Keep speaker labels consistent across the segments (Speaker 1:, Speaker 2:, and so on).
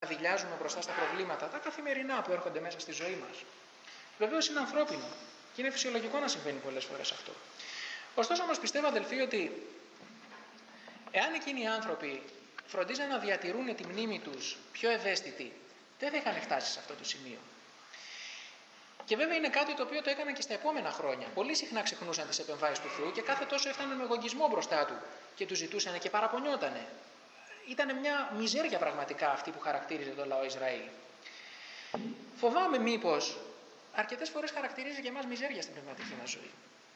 Speaker 1: καδηλιάζουμε μπροστά στα προβλήματα, τα καθημερινά που έρχονται μέσα στη ζωή μας. Βεβαίως είναι ανθρώπινο και είναι φυσιολογικό να συμβαίνει πολλές φορές αυτό. Ωστόσο όμως πιστεύω, αδελφοί, ότι εάν εκείνοι οι άνθρωποι φροντίζαν να διατηρούν τη μνήμη τους πιο ευαίσθητη, δεν θα είχαν φτάσει σε αυτό το σημείο. Και βέβαια είναι κάτι το οποίο το έκαναν και στα επόμενα χρόνια. Πολύ συχνά ξεχνούσαν τις επεμβάσεις του Θεού και κάθε τόσο έφταναν με εγωγισμό μπροστά του και του ζητούσαν και παραπονιότανε. Ήταν μια μιζέρια πραγματικά αυτή που χαρακτήριζε τον λαό Ισραήλ. Φοβάμαι μήπως αρκετές φορές χαρακτηρίζει και εμάς μιζέρια στην πνευματική μας ζωή.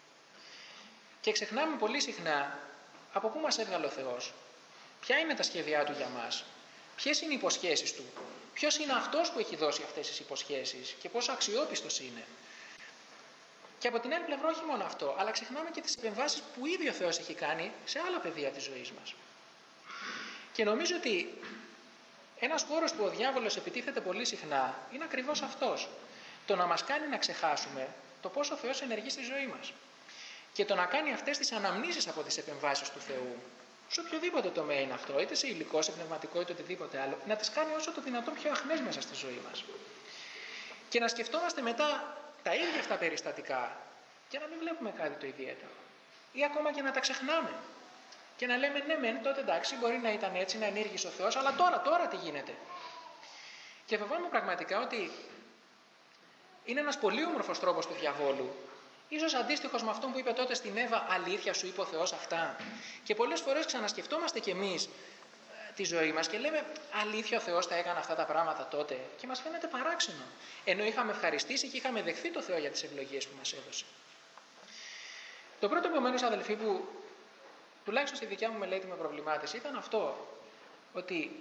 Speaker 1: Και ξεχνάμε πολύ συχνά από πού μας έβγαλε ο Θεός, ποια είναι τα σχέδιά του για μας, ποιες είναι οι υποσχέσεις του, ποιος είναι αυτός που έχει δώσει αυτές τις υποσχέσεις και πόσο αξιόπιστος είναι. Και από την άλλη πλευρά όχι μόνο αυτό, αλλά ξεχνάμε και τις επεμβάσεις που ήδη ο Θεός έχει κάνει σε άλλα πεδία της ζωής μας. Και νομίζω ότι ένας χώρος που ο διάβολος επιτίθεται πολύ συχνά είναι ακριβώς αυτός. Το να μας κάνει να ξεχάσουμε το πόσο ο Θεός ενεργεί στη ζωή μας. Και το να κάνει αυτές τις αναμνήσεις από τις επεμβάσεις του Θεού, σε οποιοδήποτε τομέα είναι αυτό, είτε σε υλικό, σε πνευματικό, είτε οτιδήποτε άλλο, να τις κάνει όσο το δυνατόν πιο αχνές μέσα στη ζωή μας. Και να σκεφτόμαστε μετά τα ίδια αυτά περιστατικά και να μην βλέπουμε κάτι το ιδιαίτερο. Ή ακόμα και να τα ξεχνάμε. Και να λέμε ναι μεν, τότε εντάξει, μπορεί να ήταν έτσι, να ενήργησε ο Θεός, αλλά τώρα τι γίνεται. Και φοβάμαι πραγματικά ότι είναι ένας πολύ όμορφος τρόπος του διαβόλου, ίσως αντίστοιχος με αυτόν που είπε τότε στην Εύα, αλήθεια σου είπε ο Θεός αυτά. Και πολλές φορές ξανασκεφτόμαστε κι εμείς τη ζωή μας και λέμε αλήθεια ο Θεός τα έκανε αυτά τα πράγματα τότε, και μας φαίνεται παράξενο, ενώ είχαμε ευχαριστήσει και είχαμε δεχθεί το Θεό για τις ευλογίες που μας έδωσε. Το πρώτο επομένως, αδελφοί, που τουλάχιστον στη δικιά μου μελέτη με προβλημάτισε ήταν αυτό, ότι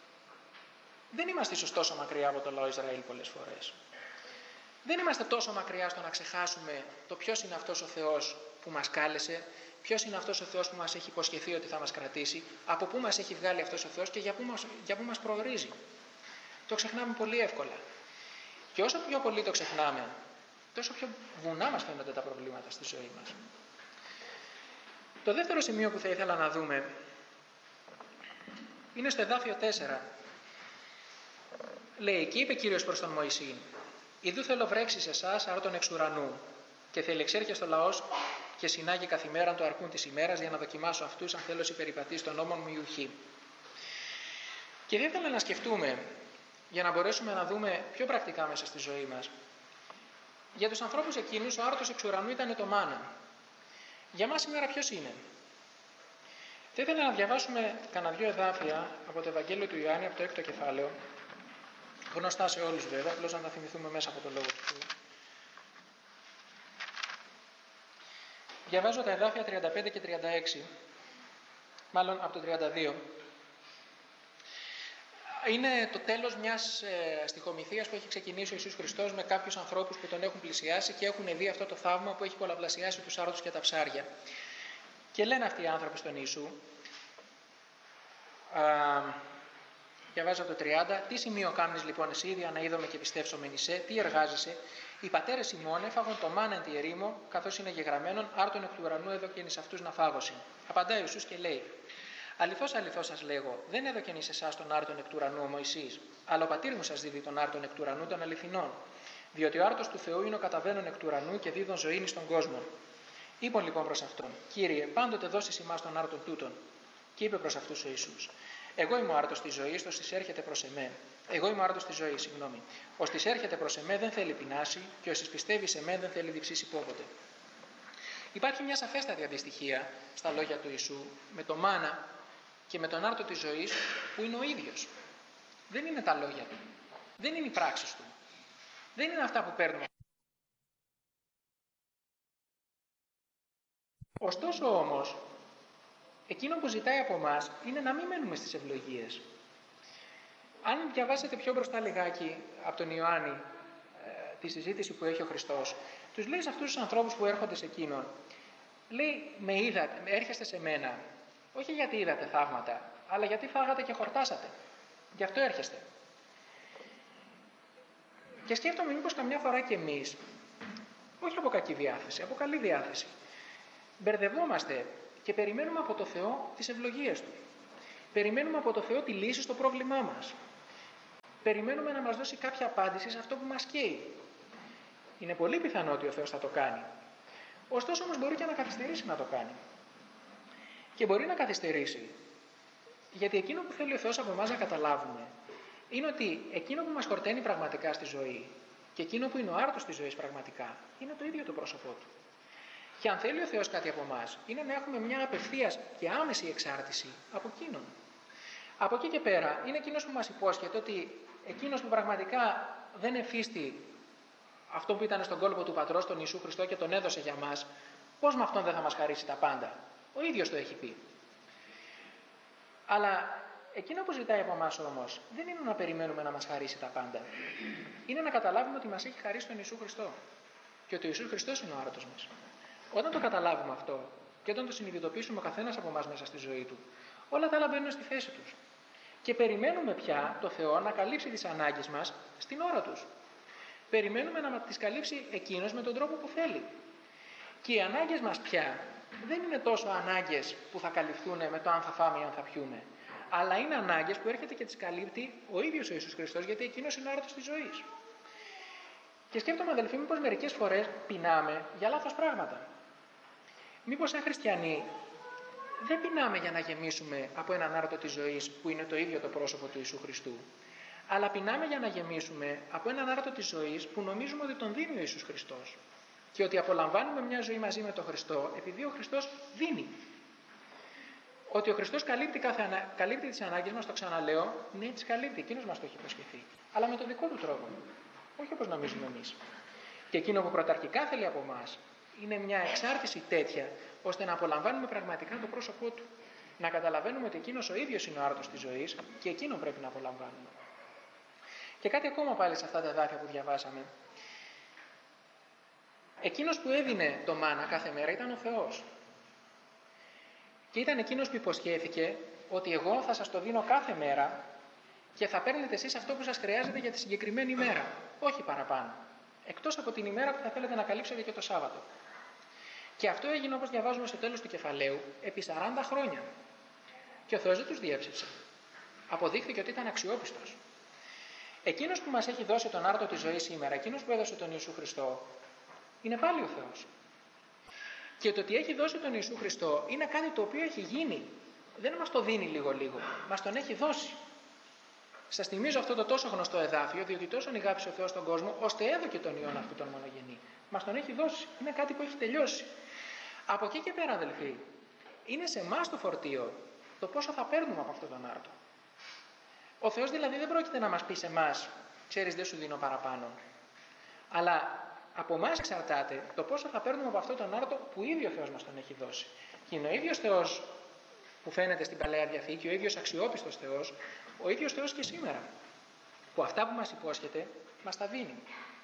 Speaker 1: δεν είμαστε ίσως τόσο μακριά από το λαό Ισραήλ πολλές φορές. Δεν είμαστε τόσο μακριά στο να ξεχάσουμε το ποιος είναι αυτός ο Θεός που μας κάλεσε, ποιος είναι αυτός ο Θεός που μας έχει υποσχεθεί ότι θα μας κρατήσει, από πού μας έχει βγάλει αυτός ο Θεός και για πού μας προορίζει. Το ξεχνάμε πολύ εύκολα. Και όσο πιο πολύ το ξεχνάμε, τόσο πιο βουνά μας φαίνονται τα προβλήματα στη ζωή μας. Το δεύτερο σημείο που θα ήθελα να δούμε είναι στο εδάφιο 4. Λέει, και είπε Κύριος προς τον Μωυσή, «Ιδού θέλω βρέξει σε εσάς άρτον εξ ουρανού, και θέλει εξέρχεται στο λαός και συνάγει καθημέραν το αρκούν της ημέρας για να δοκιμάσω αυτούς αν θέλω συμπεριπατήσει των νόμων μου ιουχή». Και δεν ήθελα να σκεφτούμε, για να μπορέσουμε να δούμε πιο πρακτικά μέσα στη ζωή μας, για τους ανθρώπους εκείνους ο άρτος εξ ουρανού ήταν το μάνα. Για μας σήμερα ποιος είναι? Θα ήθελα να διαβάσουμε κανένα δυο εδάφια από το Ευαγγέλιο του Ιωάννη, από το 6ο κεφάλαιο, γνωστά σε όλους βέβαια, απλώς να τα θυμηθούμε μέσα από το Λόγο του Θεού. Διαβάζω τα εδάφια 35 και 36, μάλλον από το 32. Είναι το τέλος μιας στιχομυθίας που έχει ξεκινήσει ο Ιησούς Χριστός με κάποιους ανθρώπους που τον έχουν πλησιάσει και έχουν δει αυτό το θαύμα που έχει πολλαπλασιάσει τους άρτους και τα ψάρια. Και λένε αυτοί οι άνθρωποι στον Ιησού, διαβάζω το 30, «Τι σημείο κάμνεις λοιπόν εσύ, ήδη αναείδομαι και πιστεύσομεν εισέ, τι εργάζεσαι, οι πατέρες ημών έφαγον το μάνα εν τη ερήμο, καθώς είναι γεγραμμένον, άρτον εκ του ουρανού έδωκεν εις αυτούς να φάγωσιν». Απαντάει ο Ιησούς και λέει, «Αληθώς, αληθώς σας λέγω, δεν έδωκεν εις εσάς τον άρτον εκ του ουρανού ο Μωυσής, αλλά ο πατήρ μου σας δίδει τον άρτον εκ του ουρανού των αληθινών. Διότι ο άρτος του Θεού είναι ο καταβαίνων εκ του ουρανού και δίδων ζωήν στον κόσμο». Είπαν λοιπόν προς αυτόν, «Κύριε, πάντοτε δώσεις ημάς τον άρτον τούτον». Και είπε προς αυτούς ο Ιησούς, «Εγώ είμαι ο άρτος της ζωής, ώστις έρχεται προς εμέ». Εγώ είμαι ο άρτος της ζωής, συγγνώμη. «Ώστις έρχεται προς εμέ δεν θέλει πεινάσει, και ώστις πιστεύει σε μέ δεν θέλει διψήσει πόποτε». Υπάρχει μια σαφέστατη αντιστοιχία στα λόγια του Ιησού με το μάνα και με τον άρτο της ζωής που είναι ο ίδιος. Δεν είναι τα λόγια του, δεν είναι οι πράξεις του, δεν είναι αυτά που παίρνουμε. Ωστόσο όμως, εκείνο που ζητάει από εμάς είναι να μην μένουμε στις ευλογίες. Αν διαβάσετε πιο μπροστά λιγάκι από τον Ιωάννη τη συζήτηση που έχει ο Χριστός, τους λέει σε αυτούς τους ανθρώπους που έρχονται σε εκείνον, λέει, «Με είδατε, έρχεστε σε μένα, όχι γιατί είδατε θαύματα, αλλά γιατί φάγατε και χορτάσατε. Γι' αυτό έρχεστε». Και σκέφτομαι μήπως καμιά φορά κι εμείς, όχι από κακή διάθεση, από καλή διάθεση, μπερδευόμαστε και περιμένουμε από το Θεό τις ευλογίες Του. Περιμένουμε από το Θεό τη λύση στο πρόβλημά μας. περιμένουμε να μας δώσει κάποια απάντηση σε αυτό που μας καίει. Είναι πολύ πιθανό ότι ο Θεός θα το κάνει. Ωστόσο όμως μπορεί και να καθυστερήσει να το κάνει. Και μπορεί να καθυστερήσει, γιατί εκείνο που θέλει ο Θεός από εμάς να καταλάβουμε είναι ότι εκείνο που μας χορταίνει πραγματικά στη ζωή και εκείνο που είναι ο άρτος της ζωής πραγματικά είναι το ίδιο το πρόσωπό του. Και αν θέλει ο Θεός κάτι από εμάς, είναι να έχουμε μια απευθείας και άμεση εξάρτηση από εκείνον. Από εκεί και πέρα είναι εκείνος που μας υπόσχεται ότι εκείνος που πραγματικά δεν εφίστη αυτό που ήταν στον κόλπο του Πατρός, τον Ιησού Χριστό, και τον έδωσε για μας, πώς με αυτόν δεν θα μας χαρίσει τα πάντα? Ο ίδιος το έχει πει. Αλλά εκείνο που ζητάει από εμάς όμως δεν είναι να περιμένουμε να μας χαρίσει τα πάντα. Είναι να καταλάβουμε ότι μας έχει χαρίσει τον Ιησού Χριστό και ότι ο Ιησούς Χριστός είναι ο άρωτος μας. Όταν το καταλάβουμε αυτό και όταν το συνειδητοποιήσουμε ο καθένας από εμάς μέσα στη ζωή του, όλα τα άλλα μπαίνουν στη θέση τους. Και περιμένουμε πια το Θεό να καλύψει τις ανάγκες μας στην ώρα τους. Περιμένουμε να τις καλύψει εκείνος με τον τρόπο που θέλει. Και οι ανάγκες μας πια δεν είναι τόσο ανάγκες που θα καλυφθούν με το αν θα φάμε ή αν θα πιούμε, αλλά είναι ανάγκες που έρχεται και τις καλύπτει ο ίδιος ο Ιησούς Χριστός, γιατί εκείνος είναι ο άρωτος της ζωής. Και σκέφτομαι, αδελφοί, μήπως μερικές φορές πεινάμε για λάθος πράγματα. Μήπως σαν χριστιανοί δεν πεινάμε για να γεμίσουμε από έναν άρωτο της ζωής που είναι το ίδιο το πρόσωπο του Ιησού Χριστού, αλλά πεινάμε για να γεμίσουμε από έναν άρωτο της ζωής που νομίζουμε ότι τον δίνει ο Ιησούς Χριστός και ότι απολαμβάνουμε μια ζωή μαζί με τον Χριστό επειδή ο Χριστός δίνει. Ότι ο Χριστός καλύπτει τις ανάγκες μας, το ξαναλέω, ναι, τις καλύπτει, εκείνος μας το έχει υποσχεθεί, αλλά με τον δικό του τρόπο, όχι όπως νομίζουμε εμείς. Και εκείνο που πρωταρχικά θέλει από εμάς είναι μια εξάρτηση τέτοια, ώστε να απολαμβάνουμε πραγματικά το πρόσωπό του. Να καταλαβαίνουμε ότι εκείνος ο ίδιος είναι ο άρωτος της ζωής και εκείνο πρέπει να απολαμβάνουμε. Και κάτι ακόμα πάλι σε αυτά τα εδάφια που διαβάσαμε. Εκείνος που έδινε το μάνα κάθε μέρα ήταν ο Θεός. Και ήταν εκείνος που υποσχέθηκε ότι εγώ θα σας το δίνω κάθε μέρα και θα παίρνετε εσείς αυτό που σας χρειάζεται για τη συγκεκριμένη ημέρα. Όχι παραπάνω. Εκτός από την ημέρα που θα θέλετε να καλύψετε και το Σάββατο. Και αυτό έγινε, όπως διαβάζουμε στο τέλος του κεφαλαίου, επί 40 χρόνια. Και ο Θεός δεν τους διέψευσε. Αποδείχθηκε ότι ήταν αξιόπιστος. Εκείνος που μας έχει δώσει τον άρτο της ζωής σήμερα, εκείνος που έδωσε τον Ιησού Χριστό, είναι πάλι ο Θεός. Και το ότι έχει δώσει τον Ιησού Χριστό είναι κάτι το οποίο έχει γίνει. Δεν μας το δίνει λίγο-λίγο. Μας τον έχει δώσει. Σας θυμίζω αυτό το τόσο γνωστό εδάφιο, διότι τόσο αγάπησε ο Θεός τον κόσμο, ώστε έδωκε τον Υιόν αυτού τον μονογενή. Μας τον έχει δώσει. Είναι κάτι που έχει τελειώσει. Από εκεί και πέρα, αδελφοί, είναι σε εμάς το φορτίο το πόσο θα παίρνουμε από αυτόν τον άρτο. Ο Θεός δηλαδή δεν πρόκειται να μας πει σε εμάς, ξέρεις, δεν σου δίνω παραπάνω. Αλλά από εμάς εξαρτάται το πόσο θα παίρνουμε από αυτόν τον άρτο που ήδη ο Θεός μας τον έχει δώσει. Και είναι ο ίδιος Θεός που φαίνεται στην Παλαιά Διαθήκη, ο ίδιος αξιόπιστος Θεός, ο ίδιος Θεός και σήμερα, που αυτά που μας υπόσχεται μας τα δίνει.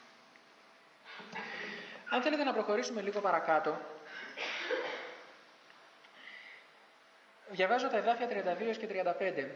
Speaker 1: Αν θέλετε να προχωρήσουμε λίγο παρακάτω, διαβάζω τα εδάφια 32 και 35.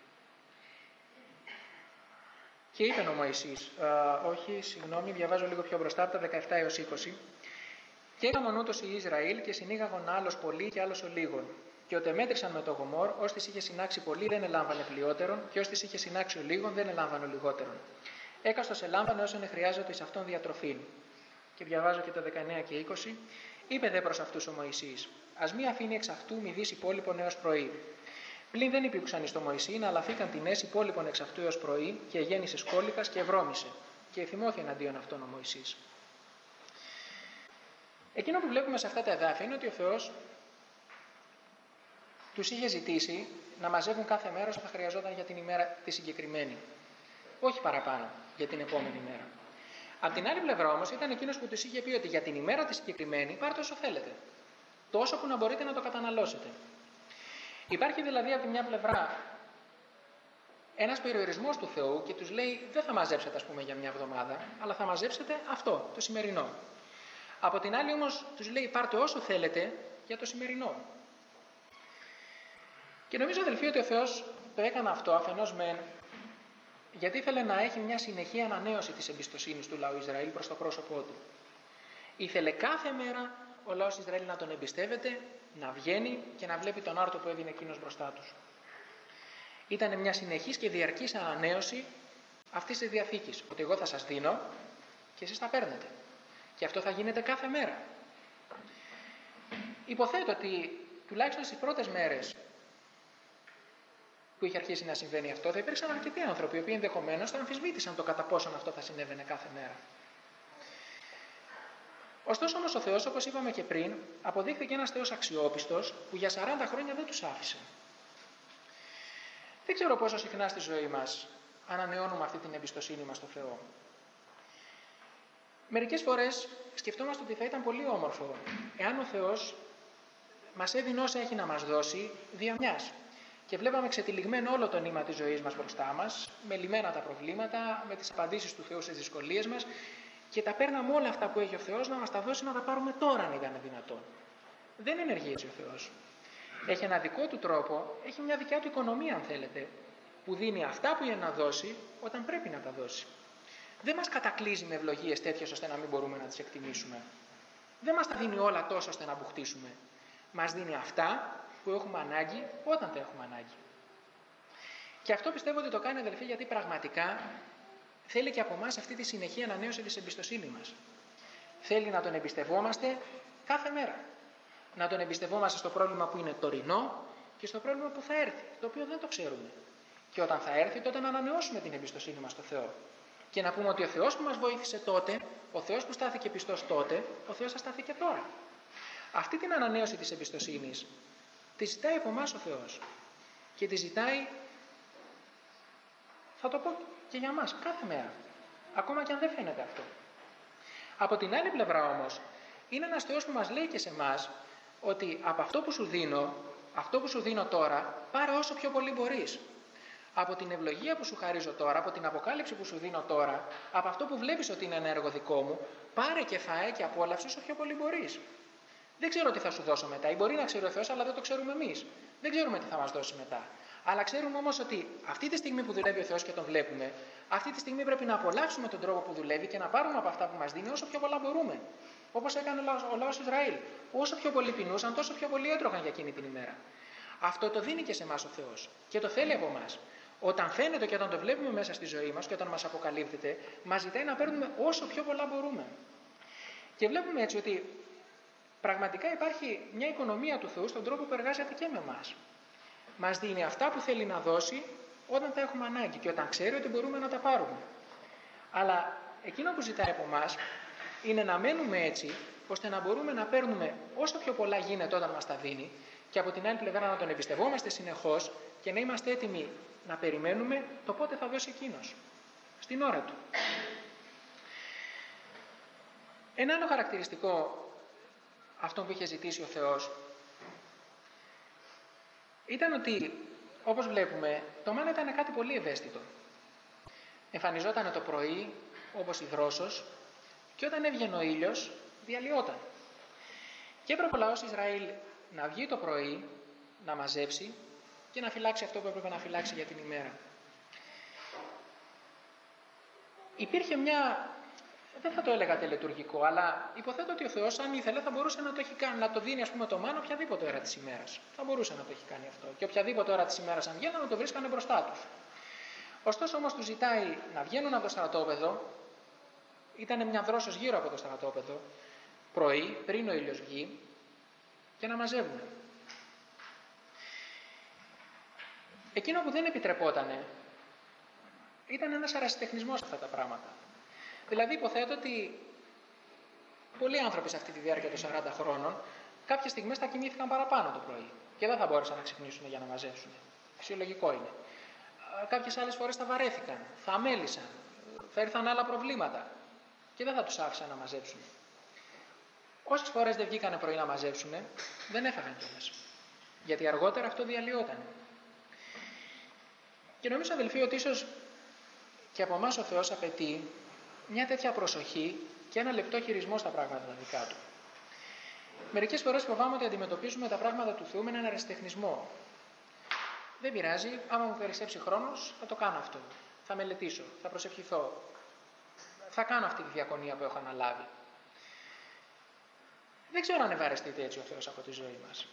Speaker 1: Και είπε ο Μωυσής, διαβάζω λίγο πιο μπροστά, από τα 17 έως 20. Και έκαμον ούτως οι Ισραήλ και συνήγαγον άλλος πολύ και άλλος ο λίγον. Και ότε μέτρησαν με το γομόρ, ως της είχε συνάξει πολύ δεν ελάμβανε πλειότερον, και ως της είχε συνάξει ο λίγον δεν ελάμβανε λιγότερον. Έκαστος ελάμβανε όσον χρειάζεται εις αυτόν διατροφήν. Και διαβάζω και τα 19 και 20. Είπε δε προς αυτούς ο Μωυσής, ας μη αφήνει εξ αυτού μη δεις υπόλοιπον έως πρωί. Πλην δεν υπήρξαν εις το Μωυσήν, αλλά φύκαν την αίση υπόλοιπον εξ αυτού έως πρωί, και γέννησε σκόλικας και βρώμησε. Και εθυμώθη εναντίον αυτόν ο Μωυσής. Εκείνο που βλέπουμε σε αυτά τα εδάφια είναι ότι ο Θεός τους είχε ζητήσει να μαζεύουν κάθε μέρα όσο θα χρειαζόταν για την ημέρα τη συγκεκριμένη. Όχι παραπάνω για την επόμενη μέρα. Απ' την άλλη πλευρά όμως ήταν εκείνος που τους είχε πει ότι για την ημέρα τη συγκεκριμένη πάρτε όσο θέλετε. Τόσο που να μπορείτε να το καταναλώσετε. Υπάρχει δηλαδή από τη μια πλευρά ένας περιορισμός του Θεού και τους λέει δεν θα μαζέψετε, ας πούμε, για μια εβδομάδα, αλλά θα μαζέψετε αυτό, το σημερινό. Από την άλλη όμως τους λέει πάρτε όσο θέλετε για το σημερινό. Και νομίζω, αδελφοί, ότι ο Θεός το έκανε αυτό αφενός μεν, γιατί ήθελε να έχει μια συνεχή ανανέωση της εμπιστοσύνης του λαού Ισραήλ προς το πρόσωπό του. Ήθελε κάθε μέρα ο λαός Ισραήλ να τον εμπιστεύεται, να βγαίνει και να βλέπει τον άρτο που έδινε εκείνος μπροστά τους. Ήταν μια συνεχής και διαρκής ανανέωση αυτής της διαθήκης. Ότι εγώ θα σας δίνω και εσείς θα παίρνετε. Και αυτό θα γίνεται κάθε μέρα. Υποθέτω ότι τουλάχιστον στις πρώτες μέρες που είχε αρχίσει να συμβαίνει αυτό, θα υπήρξαν αρκετοί άνθρωποι οι οποίοι ενδεχομένως θα αμφισβήτησαν το κατά πόσον αυτό θα συνέβαινε κάθε μέρα. Ωστόσο όμως ο Θεός, όπως είπαμε και πριν, αποδείχθηκε ένας Θεός αξιόπιστος που για 40 χρόνια δεν τους άφησε. Δεν ξέρω πόσο συχνά στη ζωή μας ανανεώνουμε αυτή την εμπιστοσύνη μας στο Θεό. Μερικές φορές σκεφτόμαστε ότι θα ήταν πολύ όμορφο εάν ο Θεός μας έδινε όσα έχει να μας δώσει δια μιας. Και βλέπαμε ξετυλιγμένο όλο το νήμα της ζωής μας μπροστά μας, με λυμμένα τα προβλήματα, με τις απαντήσεις του Θεού στις δυσκολίες μας, και τα παίρναμε όλα αυτά που έχει ο Θεός να μας τα δώσει να τα πάρουμε τώρα, αν ήταν δυνατόν. Δεν ενεργεί έτσι ο Θεός. Έχει ένα δικό του τρόπο, έχει μια δικιά του οικονομία, αν θέλετε, που δίνει αυτά που είναι να δώσει όταν πρέπει να τα δώσει. Δεν μας κατακλείζει με ευλογίες τέτοιες ώστε να μην μπορούμε να τις εκτιμήσουμε. Δεν μας τα δίνει όλα τόσο ώστε να μπουχτίσουμε. Μας δίνει αυτά που έχουμε ανάγκη όταν τα έχουμε ανάγκη. Και αυτό πιστεύω ότι το κάνει, αδελφοί, γιατί πραγματικά θέλει και από εμάς αυτή τη συνεχή ανανέωση της εμπιστοσύνης μας. Θέλει να τον εμπιστευόμαστε κάθε μέρα. Να τον εμπιστευόμαστε στο πρόβλημα που είναι τωρινό και στο πρόβλημα που θα έρθει, το οποίο δεν το ξέρουμε. Και όταν θα έρθει, τότε να ανανεώσουμε την εμπιστοσύνη μας στο Θεό. Και να πούμε ότι ο Θεός που μας βοήθησε τότε, ο Θεός που στάθηκε πιστός τότε, ο Θεός θα σταθεί και τώρα. Αυτή την ανανέωση της εμπιστοσύνης τη ζητάει από εμάς ο Θεός. Και τη ζητάει, θα το πω και για μας, κάθε μέρα. Ακόμα και αν δεν φαίνεται αυτό. Από την άλλη πλευρά όμως, είναι ένας Θεός που μας λέει και σε εμάς ότι από αυτό που σου δίνω τώρα, πάρε όσο πιο πολύ μπορείς. Από την ευλογία που σου χαρίζω τώρα, από την αποκάλυψη που σου δίνω τώρα, από αυτό που βλέπεις ότι είναι ένα έργο δικό μου, πάρε και φάε και απόλαυσε όσο πιο πολύ μπορείς. Δεν ξέρω τι θα σου δώσω μετά, ή μπορεί να ξέρει ο Θεός, αλλά δεν το ξέρουμε εμείς. Δεν ξέρουμε τι θα μας δώσει μετά. Αλλά ξέρουμε όμως ότι αυτή τη στιγμή που δουλεύει ο Θεός και τον βλέπουμε, αυτή τη στιγμή πρέπει να απολαύσουμε τον τρόπο που δουλεύει και να πάρουμε από αυτά που μας δίνει όσο πιο πολλά μπορούμε. Όπως έκανε ο λαός του Ισραήλ. Όσο πιο πολύ πεινούσαν, τόσο πιο πολύ έτρωγαν για εκείνη την ημέρα. Αυτό το δίνει και σε εμάς ο Θεός και το θέλει από εμάς. Όταν φαίνεται και όταν το βλέπουμε μέσα στη ζωή μας και όταν μας αποκαλύπτεται, μας ζητάει να παίρνουμε όσο πιο πολλά μπορούμε. Και βλέπουμε έτσι ότι πραγματικά υπάρχει μια οικονομία του Θεού στον τρόπο που εργάζεται και με εμάς. Μας δίνει αυτά που θέλει να δώσει όταν τα έχουμε ανάγκη και όταν ξέρει ότι μπορούμε να τα πάρουμε. Αλλά εκείνο που ζητάει από εμάς είναι να μένουμε έτσι, ώστε να μπορούμε να παίρνουμε όσο πιο πολλά γίνεται όταν μας τα δίνει και από την άλλη πλευρά να τον εμπιστευόμαστε συνεχώς και να είμαστε έτοιμοι να περιμένουμε το πότε θα δώσει εκείνος, στην ώρα του. Ένα άλλο χαρακτηριστικό αυτό που είχε ζητήσει ο Θεός ήταν ότι, όπως βλέπουμε, το μάνα ήταν κάτι πολύ ευαίσθητο. Εμφανιζόταν το πρωί, όπως η δρόσος, και όταν έβγαινε ο ήλιος, διαλυόταν. Και έπρεπε ο λαός Ισραήλ να βγει το πρωί, να μαζέψει και να φυλάξει αυτό που έπρεπε να φυλάξει για την ημέρα. Υπήρχε μια, δεν θα το έλεγα τελετουργικό, αλλά υποθέτω ότι ο Θεός, αν ήθελε, θα μπορούσε να το έχει κάνει, να το δίνει, ας πούμε, το μάνα οποιαδήποτε ώρα της ημέρας. Θα μπορούσε να το έχει κάνει αυτό. Και οποιαδήποτε ώρα της ημέρας, αν βγαίνουν, να το βρίσκανε μπροστά τους. Ωστόσο όμως τους ζητάει να βγαίνουν από το στρατόπεδο. Ήταν μια δρόσος γύρω από το στρατόπεδο, πρωί, πριν ο ήλιος βγει, και να μαζεύουν. Εκείνο που δεν επιτρεπότανε ήταν ένας ερασιτεχνισμός αυτά τα πράγματα. Δηλαδή υποθέτω ότι πολλοί άνθρωποι σε αυτή τη διάρκεια των 40 χρόνων κάποιες στιγμές θα κοιμήθηκαν παραπάνω το πρωί και δεν θα μπόρεσαν να ξυπνήσουν για να μαζέψουν. Φυσιολογικό είναι. Κάποιες άλλες φορές θα βαρέθηκαν, θα αμέλησαν, θα ήρθαν άλλα προβλήματα και δεν θα τους άφησαν να μαζέψουν. Όσες φορές δεν βγήκανε πρωί να μαζέψουν, δεν έφαγαν κιόλας. Γιατί αργότερα αυτό διαλυόταν. Και νομίζω, αδελφοί, ότι ίσως και από εμάς ο Θεός απαιτεί μια τέτοια προσοχή και ένα λεπτό χειρισμό στα πράγματα τα δικά του. Μερικές φορές φοβάμαι ότι αντιμετωπίζουμε τα πράγματα του Θεού με έναν αριστεχνισμό. Δεν πειράζει, άμα μου περισσέψει χρόνος, θα το κάνω αυτό. Θα μελετήσω, θα προσευχηθώ. Θα κάνω αυτή τη διακονία που έχω αναλάβει. Δεν ξέρω αν ευαρεστείται έτσι ο Θεός από τη ζωή μας.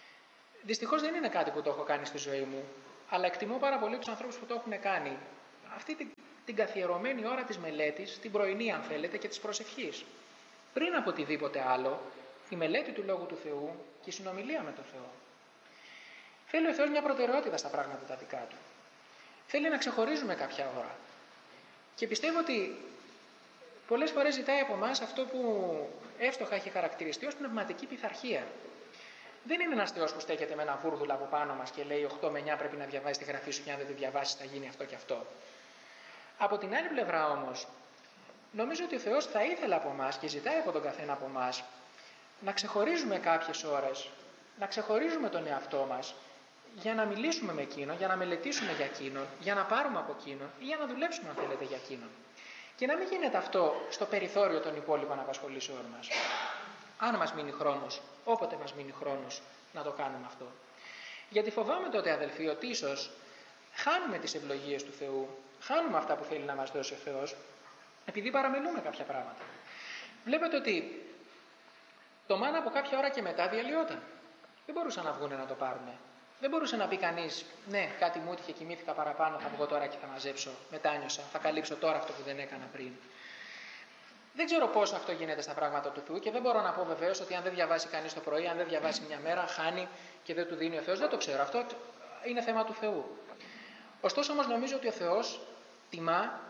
Speaker 1: Δυστυχώς δεν είναι κάτι που το έχω κάνει στη ζωή μου, αλλά εκτιμώ πάρα πολύ τους ανθρώπους που το έχουν κάνει. αυτή την καθιερωμένη ώρα της μελέτης, την πρωινή αν θέλετε και της προσευχής. Πριν από οτιδήποτε άλλο, η μελέτη του Λόγου του Θεού και η συνομιλία με τον Θεό. Θέλει ο Θεός μια προτεραιότητα στα πράγματα τα δικά Του. Θέλει να ξεχωρίζουμε κάποια ώρα. Και πιστεύω ότι πολλές φορές ζητάει από εμάς αυτό που εύστοχα έχει χαρακτηριστεί ως πνευματική πειθαρχία. Δεν είναι ένας Θεός που στέκεται με ένα βούρδουλα από πάνω μας και λέει 8 με 9 πρέπει να διαβάσεις τη γραφή σου και αν δεν τη διαβάσεις θα γίνει αυτό και αυτό. Από την άλλη πλευρά όμως, νομίζω ότι ο Θεός θα ήθελε από εμάς και ζητάει από τον καθένα από εμάς να ξεχωρίζουμε κάποιες ώρες, να ξεχωρίζουμε τον εαυτό μας για να μιλήσουμε με εκείνον, για να μελετήσουμε για εκείνον, για να πάρουμε από εκείνον ή για να δουλέψουμε αν θέλετε για εκείνον. Και να μην γίνεται αυτό στο περιθώριο των υπόλοιπων απασχολήσεων μας. Αν μας μείνει χρόνος, όποτε μας μείνει χρόνος, να το κάνουμε αυτό. Γιατί φοβάμαι τότε, αδελφοί, ότι ίσως χάνουμε τις ευλογίες του Θεού, χάνουμε αυτά που θέλει να μας δώσει ο Θεός, επειδή παραμελούμε κάποια πράγματα. Βλέπετε ότι το μάνα από κάποια ώρα και μετά διαλυόταν. Δεν μπορούσαν να βγουν να το πάρουν. Δεν μπορούσε να πει κανείς, ναι, κάτι μου έτυχε, κοιμήθηκα παραπάνω, θα βγω τώρα και θα μαζέψω, μετάνιωσα, θα καλύψω τώρα αυτό που δεν έκανα πριν. Δεν ξέρω πώς αυτό γίνεται στα πράγματα του Θεού και δεν μπορώ να πω βεβαίως ότι αν δεν διαβάσει κανείς το πρωί, αν δεν διαβάσει μια μέρα, χάνει και δεν του δίνει ο Θεός. Δεν το ξέρω. Αυτό είναι θέμα του Θεού. Ωστόσο όμως νομίζω ότι ο Θεός τιμά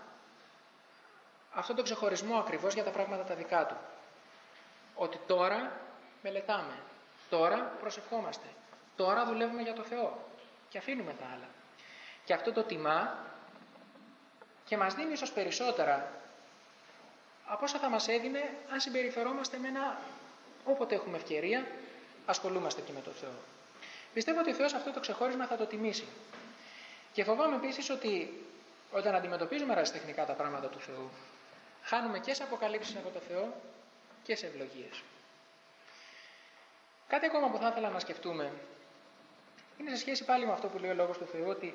Speaker 1: αυτόν τον ξεχωρισμό ακριβώς για τα πράγματα τα δικά Του. Ότι τώρα μελετάμε, τώρα προσευχόμαστε, τώρα δουλεύουμε για το Θεό και αφήνουμε τα άλλα. Και αυτό το τιμά και μας δίνει ίσως περισσότερα από όσα θα μας έδινε αν συμπεριφερόμαστε με ένα, όποτε έχουμε ευκαιρία, ασχολούμαστε και με τον Θεό. Πιστεύω ότι ο Θεός αυτό το ξεχώρισμα θα το τιμήσει. Και φοβάμαι επίσης ότι όταν αντιμετωπίζουμε ερασιτεχνικά τα πράγματα του Θεού, χάνουμε και σε αποκαλύψεις από τον Θεό και σε ευλογίες. Κάτι ακόμα που θα ήθελα να σκεφτούμε είναι σε σχέση πάλι με αυτό που λέει ο Λόγος του Θεού, ότι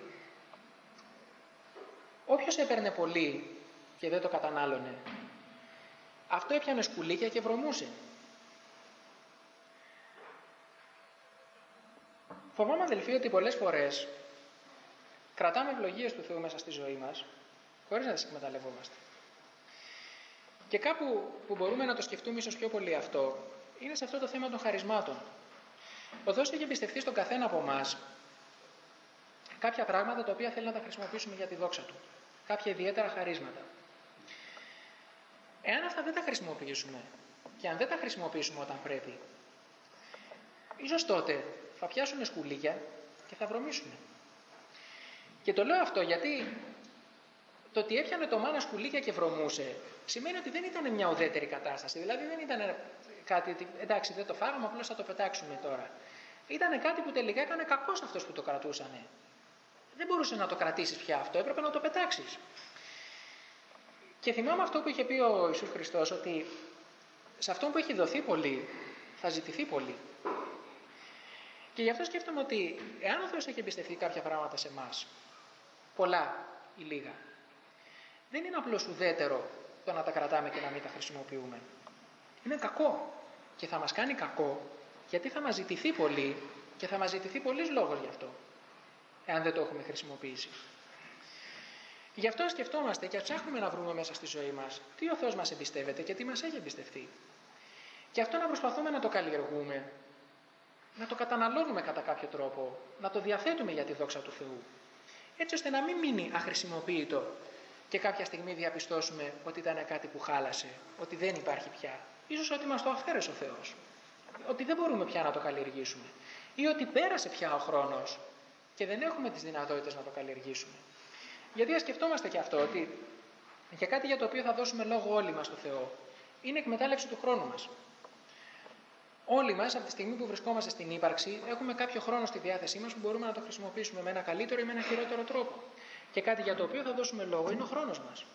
Speaker 1: όποιος έπαιρνε πολύ και δεν το κατανάλωνε, αυτό έπιανε σκουλίκια και βρωμούσε. Φοβάμαι, αδελφοί, ότι πολλές φορές κρατάμε ευλογίες του Θεού μέσα στη ζωή μας, χωρίς να τις εκμεταλλευόμαστε. Και κάπου που μπορούμε να το σκεφτούμε ίσως πιο πολύ αυτό, είναι σε αυτό το θέμα των χαρισμάτων. Ο Θεός έχει εμπιστευτεί στον καθένα από εμάς κάποια πράγματα τα οποία θέλει να τα χρησιμοποιήσουμε για τη δόξα Του. Κάποια ιδιαίτερα χαρίσματα. Εάν αυτά δεν τα χρησιμοποιήσουμε και αν δεν τα χρησιμοποιήσουμε όταν πρέπει, ίσως τότε θα πιάσουν σκουλίκια και θα βρωμίσουν. Και το λέω αυτό γιατί το ότι έπιανε το μάνα σκουλίκια και βρωμούσε σημαίνει ότι δεν ήταν μια ουδέτερη κατάσταση. Δηλαδή δεν ήταν κάτι, εντάξει δεν το φάγαμε, απλώς θα το πετάξουμε τώρα. Ήταν κάτι που τελικά έκανε κακό σε αυτός που το κρατούσανε. Δεν μπορούσε να το κρατήσεις πια αυτό, έπρεπε να το πετάξεις. Και θυμάμαι αυτό που είχε πει ο Ιησούς Χριστός, ότι σε αυτόν που έχει δοθεί πολύ, θα ζητηθεί πολύ. Και γι' αυτό σκέφτομαι ότι εάν ο Θεός έχει εμπιστευτεί κάποια πράγματα σε εμάς, πολλά ή λίγα, δεν είναι απλώς ουδέτερο το να τα κρατάμε και να μην τα χρησιμοποιούμε. Είναι κακό και θα μας κάνει κακό γιατί θα μας ζητηθεί πολύ και θα μας ζητηθεί πολλής λόγος γι' αυτό, εάν δεν το έχουμε χρησιμοποιήσει. Γι' αυτό σκεφτόμαστε και ψάχνουμε να βρούμε μέσα στη ζωή μας τι ο Θεός μας εμπιστεύεται και τι μας έχει εμπιστευτεί. Και αυτό να προσπαθούμε να το καλλιεργούμε, να το καταναλώνουμε κατά κάποιο τρόπο, να το διαθέτουμε για τη δόξα του Θεού. Έτσι ώστε να μην μείνει αχρησιμοποιητό και κάποια στιγμή διαπιστώσουμε ότι ήταν κάτι που χάλασε, ότι δεν υπάρχει πια. Ίσως ότι μας το αφαίρεσε ο Θεός, ότι δεν μπορούμε πια να το καλλιεργήσουμε ή ότι πέρασε πια ο χρόνος και δεν έχουμε τις δυνατότητες να το καλλιεργήσουμε. Γιατί ας σκεφτόμαστε και αυτό, ότι για κάτι για το οποίο θα δώσουμε λόγο όλοι μας στο Θεό, είναι εκμετάλλευση του χρόνου μας. Όλοι μας από τη στιγμή που βρισκόμαστε στην ύπαρξη έχουμε κάποιο χρόνο στη διάθεσή μας που μπορούμε να το χρησιμοποιήσουμε με ένα καλύτερο ή με ένα χειρότερο τρόπο. Και κάτι για το οποίο θα δώσουμε λόγο είναι ο χρόνος μας.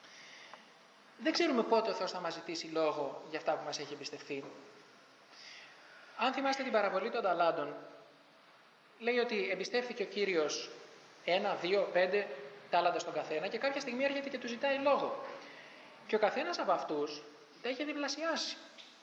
Speaker 1: Δεν ξέρουμε πότε ο Θεός θα μας ζητήσει λόγο για αυτά που μας έχει εμπιστευτεί. Αν θυμάστε την παραβολή των ταλάντων, λέει ότι εμπιστεύθηκε ο Κύριος 1, 2, 5 τάλαντα στον καθένα και κάποια στιγμή έρχεται και του ζητάει λόγο. Και ο καθένας από αυτούς τα είχε διπλασιάσει.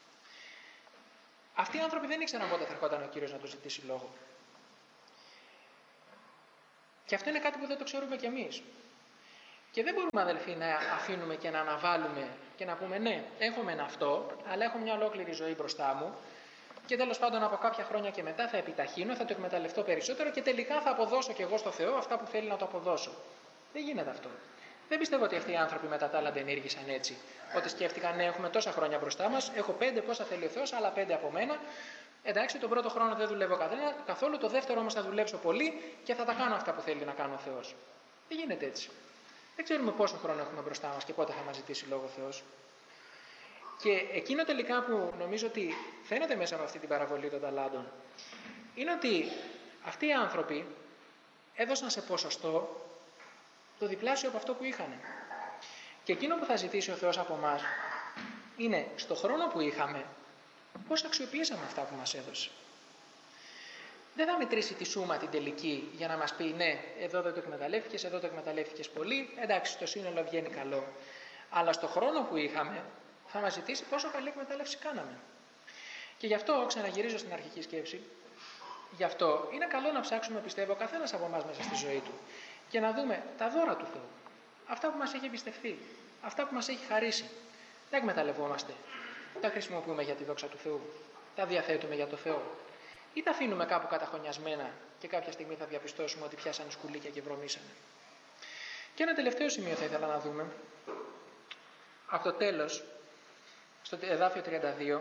Speaker 1: Αυτοί οι άνθρωποι δεν ήξεραν πότε θα ερχόταν ο Κύριος να του ζητήσει λόγο. Και αυτό είναι κάτι που δεν το ξέρουμε κι εμείς. Και δεν μπορούμε, αδελφοί, να αφήνουμε και να αναβάλουμε και να πούμε ναι, έχω μεν αυτό, αλλά έχω μια ολόκληρη ζωή μπροστά μου και τέλος πάντων από κάποια χρόνια και μετά θα επιταχύνω, θα το εκμεταλλευτώ περισσότερο και τελικά θα αποδώσω κι εγώ στο Θεό αυτά που θέλει να το αποδώσω. Δεν γίνεται αυτό. Δεν πιστεύω ότι αυτοί οι άνθρωποι με τα τάλαντα ενήργησαν έτσι. Ότι σκέφτηκαν, ναι, έχουμε τόσα χρόνια μπροστά μας, έχω 5 πόσα θέλει ο Θεός, άλλα 5 από μένα. Εντάξει, τον πρώτο χρόνο δεν δουλεύω καθόλου, το δεύτερο όμως θα δουλέψω πολύ και θα τα κάνω αυτά που θέλει να κάνω ο Θεός. Δεν γίνεται έτσι. Δεν ξέρουμε πόσο χρόνο έχουμε μπροστά μας και πότε θα μας ζητήσει λόγο ο Θεός. Και εκείνο τελικά που νομίζω ότι φαίνεται μέσα από αυτή την παραβολή των ταλάντων είναι ότι αυτοί οι άνθρωποι έδωσαν σε ποσοστό το διπλάσιο από αυτό που είχαν. Και εκείνο που θα ζητήσει ο Θεός από εμάς είναι στο χρόνο που είχαμε πώς αξιοποιήσαμε αυτά που μας έδωσε. Δεν θα μετρήσει τη σούμα την τελική για να μας πει ναι, εδώ δεν το εκμεταλλεύτηκες, εδώ το εκμεταλλεύτηκες πολύ, εντάξει, το σύνολο βγαίνει καλό. Αλλά στο χρόνο που είχαμε θα μας ζητήσει πόσο καλή εκμετάλλευση κάναμε. Και γι' αυτό, ξαναγυρίζω στην αρχική σκέψη, γι' αυτό είναι καλό να ψάξουμε, πιστεύω, ο καθένας από εμάς μέσα στη ζωή του και να δούμε τα δώρα του Θεού. Αυτά που μας έχει εμπιστευτεί, αυτά που μας έχει χαρίσει. Τα εκμεταλλευόμαστε, τα χρησιμοποιούμε για τη δόξα του Θεού, τα διαθέτουμε για το Θεό. Ή τα αφήνουμε κάπου καταχωνιασμένα και κάποια στιγμή θα διαπιστώσουμε ότι πιάσανε σκουλίκια και βρωμίσανε. Και ένα τελευταίο σημείο θα ήθελα να δούμε. Από το τέλος, στο εδάφιο 32,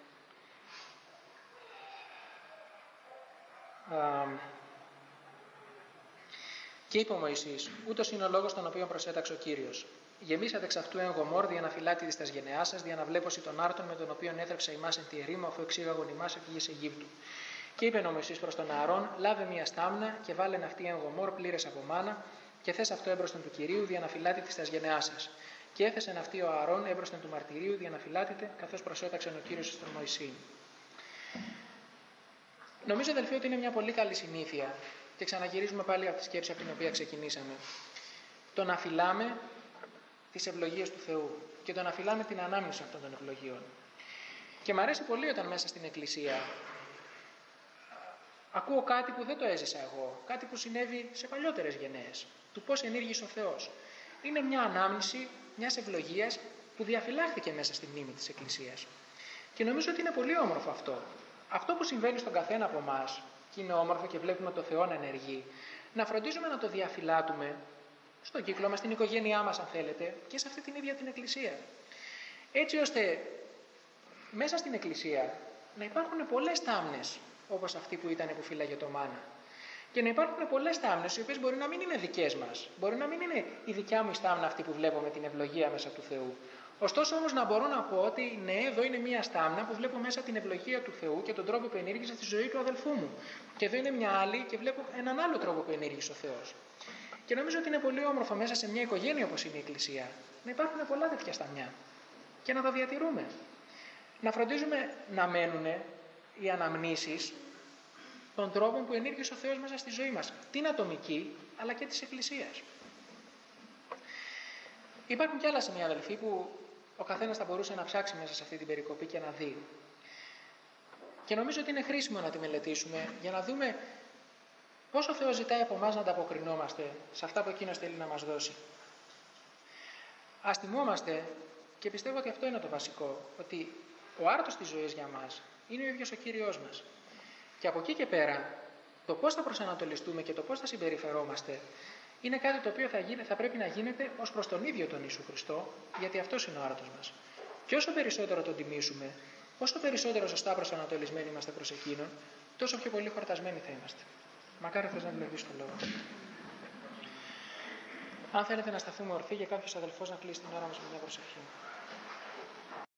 Speaker 1: και είπε ο Μωυσής, ούτως είναι ο λόγος τον οποίο προσέταξε ο Κύριος. Γεμίσατε εξ αυτού εν γομόρ, δια να φυλάτε εις τας γενεάς σας, δια να βλέπωση των άρτων με τον οποίον έθρεψε ημάς εν τη ερήμο, αφού εξήγαγον ημάς εκ γης Αιγύπτου. Και είπε ο Μωυσής προς τον Ααρών, λάβε μια στάμνα και βάλεν αυτή εν γομόρ πλήρες από μάνα, και θες αυτό έμπροσθεν του Κυρίου, δια να φυλάτε εις τας γενεάς σας. Και έθεσεν αυτή ο Ααρών έμπροσθεν του μαρτυρίου, δια να φυλάτητε, καθώς προσέταξεν ο Κύριος στον Μωυσή. Νομίζω, αδελφοί, ότι είναι μια πολύ καλή συνήθεια, και ξαναγυρίζουμε πάλι από τη σκέψη από την οποία ξεκινήσαμε. Το να φυλάμε τις ευλογίες του Θεού και το να φυλάμε την ανάμνηση αυτών των ευλογίων. Και μου αρέσει πολύ όταν μέσα στην Εκκλησία ακούω κάτι που δεν το έζησα εγώ, κάτι που συνέβη σε παλιότερες γενναίες, του πώς ενήργησε ο Θεός. Είναι μια ανάμνηση μιας ευλογίας που διαφυλάχθηκε μέσα στη μνήμη της Εκκλησίας. Και νομίζω ότι είναι πολύ όμορφο αυτό. Αυτό που συμβαίνει στον καθένα από εμάς, και είναι όμορφο και βλέπουμε το Θεό να ενεργεί, να φροντίζουμε να το διαφυλάτουμε στον κύκλο μας, στην οικογένειά μας αν θέλετε, και σε αυτή την ίδια την Εκκλησία. Έτσι ώστε μέσα στην Εκκλησία να υπάρχουν πολλές τάμνες, όπως αυτή που ήταν που φύλαγε το μάνα. Και να υπάρχουν πολλές τάμνες, οι οποίες μπορεί να μην είναι δικές μας. Μπορεί να μην είναι η δικιά μου η στάμνα αυτή που βλέπω με την ευλογία μέσα του Θεού. Ωστόσο όμως να μπορώ να πω ότι ναι, εδώ είναι μια στάμνα που βλέπω μέσα την ευλογία του Θεού και τον τρόπο που ενήργησε στη ζωή του αδελφού μου. Και εδώ είναι μια άλλη και βλέπω έναν άλλο τρόπο που ενήργησε ο Θεός. Και νομίζω ότι είναι πολύ όμορφο μέσα σε μια οικογένεια όπως είναι η Εκκλησία να υπάρχουν πολλά τέτοια σταμιά και να τα διατηρούμε. Να φροντίζουμε να μένουν οι αναμνήσεις των τρόπων που ενήργησε ο Θεός μέσα στη ζωή μας, την ατομική αλλά και της Εκκλησίας. Υπάρχουν και άλλα σημεία, αδελφοί, που ο καθένας θα μπορούσε να ψάξει μέσα σε αυτή την περικοπή και να δει. Και νομίζω ότι είναι χρήσιμο να τη μελετήσουμε για να δούμε πώς ο Θεός ζητάει από εμάς να ανταποκρινόμαστε σε αυτά που Εκείνος θέλει να μας δώσει. Ας θυμόμαστε, και πιστεύω ότι αυτό είναι το βασικό, ότι ο άρτος της ζωής για μας είναι ο ίδιος ο Κύριος μας. Και από εκεί και πέρα, το πώς θα προσανατολιστούμε και το πώς θα συμπεριφερόμαστε είναι κάτι το οποίο θα πρέπει να γίνεται ως προς τον ίδιο τον Ιησού Χριστό, γιατί αυτός είναι ο άρτος μας. Και όσο περισσότερο τον τιμήσουμε, όσο περισσότερο σωστά προσανατολισμένοι είμαστε προς Εκείνον, τόσο πιο πολύ χορτασμένοι θα είμαστε. Μακάρι θες να ευλογείς τον λόγο. Αν θέλετε να σταθούμε ορθοί για κάποιος αδελφός να κλείσει την ώρα μας με μια προσευχή.